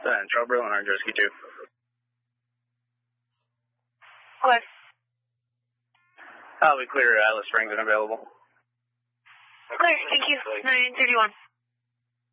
Central Berlin, on Jersey 2. Okay. I'll be clear, Atlas Springs unavailable. Okay, thank you. 931.